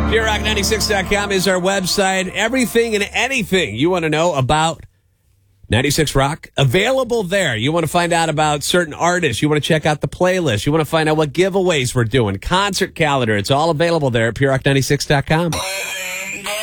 PureRock96.com is our website. Everything and anything you want to know about 96 Rock, available there. You want to find out about certain artists. You want to check out the playlist. You want to find out what giveaways we're doing. Concert calendar. It's all available there at PureRock96.com.